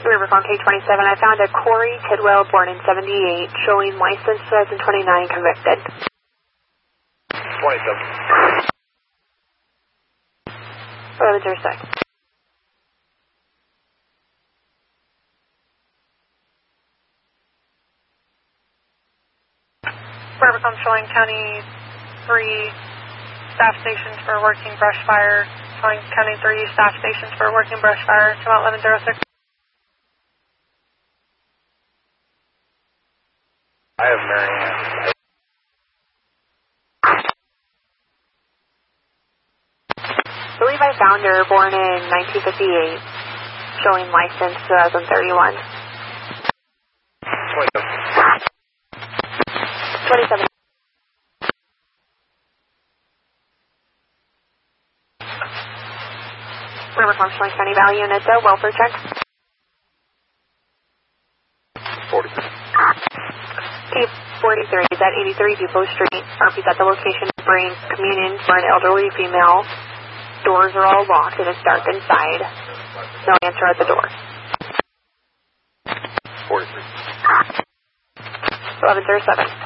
Riverfront K27, I found a Corey Tidwell, born in 78, showing license 2029, convicted. 27. 1106. Riverfront showing County 3 staff stations for working brush fire. Showing County 3 staff stations for working brush fire. Come out 1106. I have Marianne. I believe I found her, born in 1958, showing license 2031. 27. Riverfront showing County Valley units, welfare check. 43. K43 is at 83 Depot Street. RP's at the location of bringing communion for an elderly female. Doors are all locked and it's dark inside. No answer at the door. 43. 1107.